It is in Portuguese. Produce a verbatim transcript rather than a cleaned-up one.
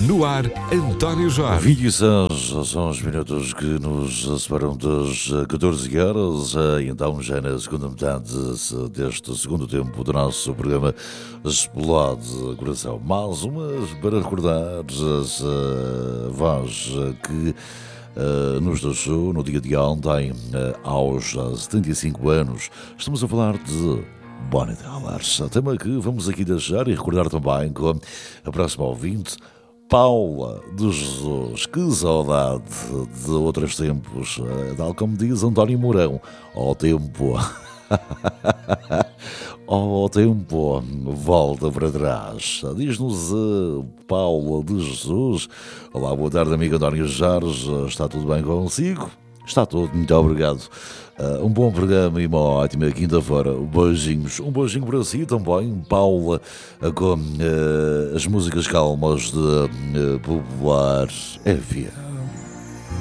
No ar, António Jorge. vinte e seis são os minutos que nos separam das catorze horas, então já na segunda metade deste segundo tempo do nosso programa Explode Coração. Mais uma para recordar a voz que Uh, nos deixou no dia de ontem, uh, aos setenta e cinco anos. Estamos a falar de Bonnie Tyler, tema que vamos aqui deixar e recordar também com a próxima ouvinte, Paula de Jesus. Que saudade de outros tempos, uh, tal como diz António Mourão, ao tempo. Ao tempo volta para trás. Diz-nos uh, Paula de Jesus. Olá, boa tarde, amigo António Jorge. Está tudo bem consigo? Está tudo, muito obrigado. Uh, um bom programa e uma ótima quinta-feira. Beijinhos. Um beijinho para si também, Paula, uh, com uh, as músicas calmas de uh, Popular F M.